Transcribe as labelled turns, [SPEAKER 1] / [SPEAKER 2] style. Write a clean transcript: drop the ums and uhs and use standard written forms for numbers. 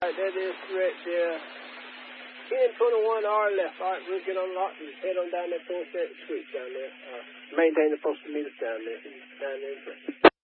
[SPEAKER 1] Alright, that is correct there. 10:21 left. Alright, we'll get on lock and head on down that 4th Street down there. Maintain the postal meters down there. Down there.